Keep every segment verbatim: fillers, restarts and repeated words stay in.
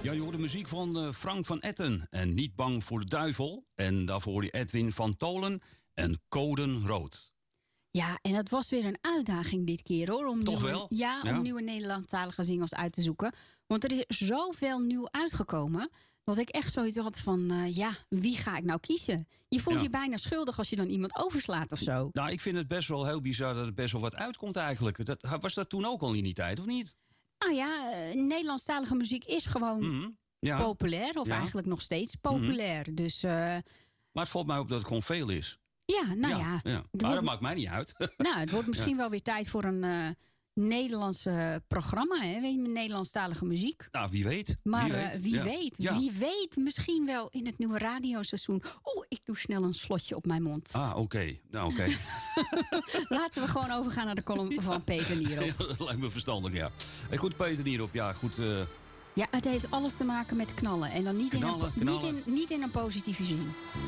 Ja, je hoort de muziek van uh, Frank van Etten en Niet bang voor de duivel. En daarvoor hoor je Edwin van Tolen en Coden Rood. Ja, en het was weer een uitdaging dit keer, hoor. Om Toch nieuwe, wel? Ja, om ja. nieuwe Nederlandstalige zingels uit te zoeken. Want er is zoveel nieuw uitgekomen, dat ik echt zoiets had van, uh, ja, wie ga ik nou kiezen? Je voelt Ja. je bijna schuldig als je dan iemand overslaat of zo. Nou, ik vind het best wel heel bizar dat er best wel wat uitkomt eigenlijk. Dat, was dat toen ook al in die tijd, of niet? Nou ja, uh, Nederlandstalige muziek is gewoon Mm-hmm. ja. populair. Of ja. eigenlijk nog steeds populair. Mm-hmm. Dus, uh, maar het valt mij op dat het gewoon veel is. Ja, nou ja. ja, ja. Maar wordt, dat maakt mij niet uit. Nou, het wordt misschien ja. wel weer tijd voor een uh, Nederlandse programma. Hè? Weet je, met Nederlandstalige muziek. Nou, wie weet. Maar wie uh, weet, wie, ja. weet Ja. wie weet misschien wel in het nieuwe radioseizoen. Oeh, ik doe snel een slotje op mijn mond. Ah, oké. Okay. Nou, oké. Okay. Laten we gewoon overgaan naar de column ja. van Peter Nierop. Ja, dat lijkt me verstandig, ja. Hey, goed, Peter Nierop. Ja, goed... Uh... Ja, het heeft alles te maken met knallen. En dan niet, knallen, in, een, knallen. niet, in, niet in een positieve zin.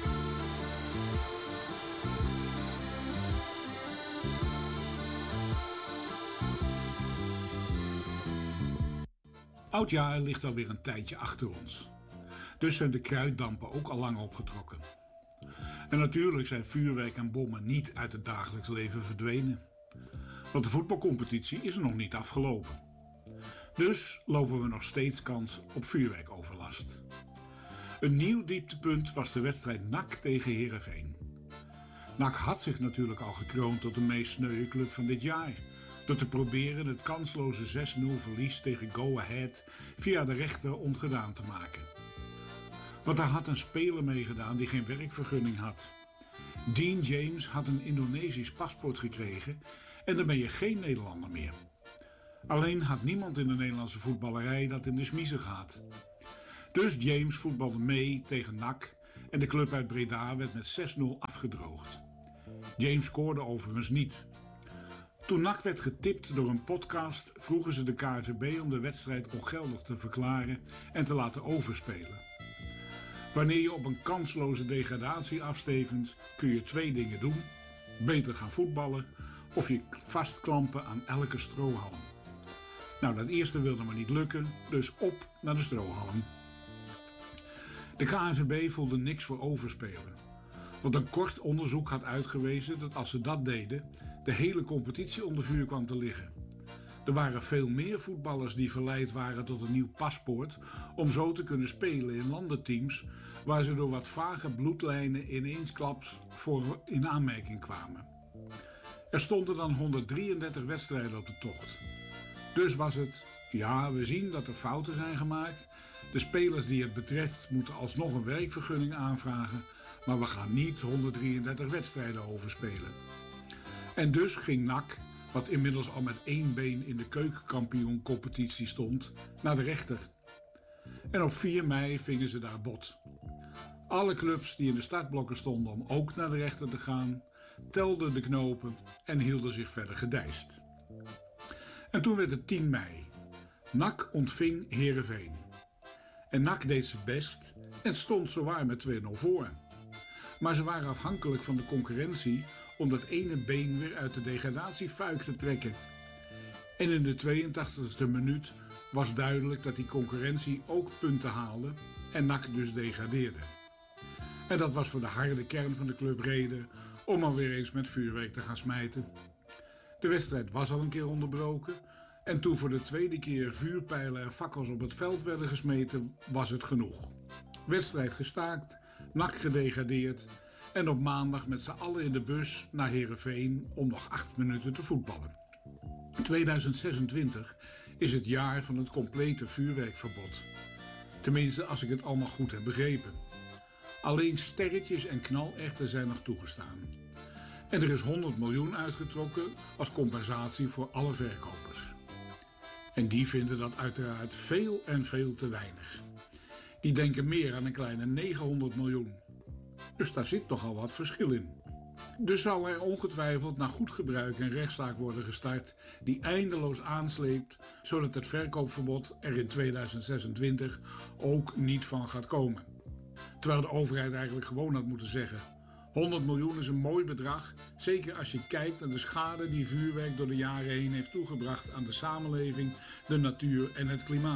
Oudjaar ligt alweer een tijdje achter ons. Dus zijn de kruiddampen ook al lang opgetrokken. En natuurlijk zijn vuurwerk en bommen niet uit het dagelijks leven verdwenen. Want de voetbalcompetitie is nog niet afgelopen. Dus lopen we nog steeds kans op vuurwerkoverlast. Een nieuw dieptepunt was de wedstrijd N A C tegen Heerenveen. N A C had zich natuurlijk al gekroond tot de meest sneuwe club van dit jaar. Door te proberen het kansloze zes nul verlies tegen Go Ahead via de rechter ongedaan te maken. Want daar had een speler meegedaan die geen werkvergunning had. Dean James had een Indonesisch paspoort gekregen en dan ben je geen Nederlander meer. Alleen had niemand in de Nederlandse voetballerij dat in de smiezen gaat. Dus James voetbalde mee tegen N A C en de club uit Breda werd met zes nul afgedroogd. James scoorde overigens niet. Toen N A C werd getipt door een podcast vroegen ze de K N V B om de wedstrijd ongeldig te verklaren en te laten overspelen. Wanneer je op een kansloze degradatie afstevend kun je twee dingen doen. Beter gaan voetballen of je vastklampen aan elke strohalm. Nou, dat eerste wilde maar niet lukken, dus op naar de strohalm. De K N V B voelde niks voor overspelen. Want een kort onderzoek had uitgewezen dat als ze dat deden, de hele competitie onder vuur kwam te liggen. Er waren veel meer voetballers die verleid waren tot een nieuw paspoort om zo te kunnen spelen in landenteams waar ze door wat vage bloedlijnen ineensklaps voor in aanmerking kwamen. Er stonden dan honderddrieëndertig wedstrijden op de tocht. Dus was het, ja, we zien dat er fouten zijn gemaakt. De spelers die het betreft moeten alsnog een werkvergunning aanvragen, maar we gaan niet honderddrieëndertig wedstrijden overspelen. En dus ging N A C, wat inmiddels al met één been in de keukenkampioencompetitie stond, naar de rechter. En op vier mei vingen ze daar bot. Alle clubs die in de startblokken stonden om ook naar de rechter te gaan, telden de knopen en hielden zich verder gedijst. En toen werd het tien mei. N A C ontving Heerenveen. En N A C deed zijn best en stond zowaar met twee nul voor. Maar ze waren afhankelijk van de concurrentie om dat ene been weer uit de degradatiefuik te trekken. En in de tweeëntachtigste minuut was duidelijk dat die concurrentie ook punten haalde en N A C dus degradeerde. En dat was voor de harde kern van de club reden om alweer eens met vuurwerk te gaan smijten. De wedstrijd was al een keer onderbroken en toen voor de tweede keer vuurpijlen en fakkels op het veld werden gesmeten, was het genoeg. Wedstrijd gestaakt, N A C gedegradeerd en op maandag met z'n allen in de bus naar Heerenveen om nog acht minuten te voetballen. tweeduizend zesentwintig is het jaar van het complete vuurwerkverbod. Tenminste, als ik het allemaal goed heb begrepen. Alleen sterretjes en knalerten zijn nog toegestaan. En er is honderd miljoen uitgetrokken als compensatie voor alle verkopers. En die vinden dat uiteraard veel en veel te weinig. Die denken meer aan een kleine negenhonderd miljoen. Dus daar zit nogal wat verschil in. Dus zal er ongetwijfeld naar goed gebruik een rechtszaak worden gestart die eindeloos aansleept, zodat het verkoopverbod er in tweeduizend zesentwintig ook niet van gaat komen. Terwijl de overheid eigenlijk gewoon had moeten zeggen: honderd miljoen is een mooi bedrag, zeker als je kijkt naar de schade die vuurwerk door de jaren heen heeft toegebracht aan de samenleving, de natuur en het klimaat.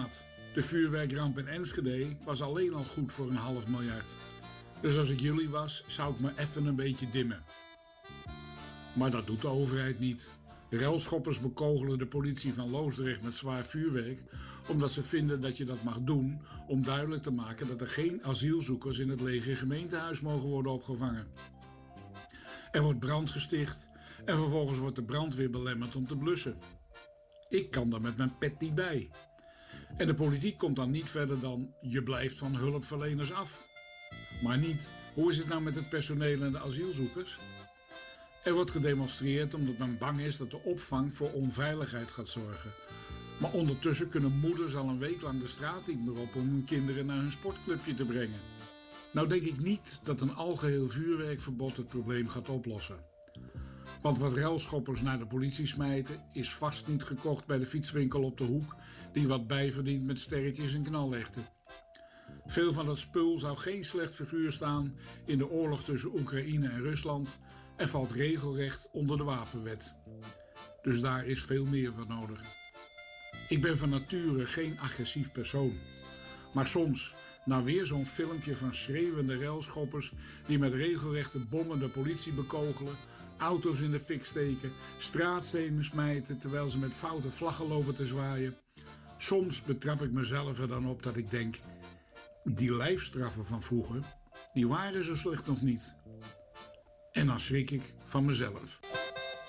De vuurwerkramp in Enschede was alleen al goed voor een half miljard. Dus als ik jullie was, zou ik me even een beetje dimmen. Maar dat doet de overheid niet. Relschoppers bekogelen de politie van Loosdrecht met zwaar vuurwerk, omdat ze vinden dat je dat mag doen om duidelijk te maken dat er geen asielzoekers in het lege gemeentehuis mogen worden opgevangen. Er wordt brand gesticht en vervolgens wordt de brandweer belemmerd om te blussen. Ik kan daar met mijn pet niet bij. En de politiek komt dan niet verder dan je blijft van hulpverleners af. Maar niet, hoe is het nou met het personeel en de asielzoekers? Er wordt gedemonstreerd omdat men bang is dat de opvang voor onveiligheid gaat zorgen. Maar ondertussen kunnen moeders al een week lang de straat niet meer op om hun kinderen naar hun sportclubje te brengen. Nou denk ik niet dat een algeheel vuurwerkverbod het probleem gaat oplossen. Want wat relschoppers naar de politie smijten is vast niet gekocht bij de fietswinkel op de hoek die wat bijverdient met sterretjes en knallichten. Veel van dat spul zou geen slecht figuur staan in de oorlog tussen Oekraïne en Rusland en valt regelrecht onder de wapenwet. Dus daar is veel meer voor nodig. Ik ben van nature geen agressief persoon. Maar soms, na weer zo'n filmpje van schreeuwende relschoppers die met regelrechte bommen de politie bekogelen, auto's in de fik steken, straatstenen smijten terwijl ze met foute vlaggen lopen te zwaaien. Soms betrap ik mezelf er dan op dat ik denk, die lijfstraffen van vroeger, die waren zo slecht nog niet. En dan schrik ik van mezelf.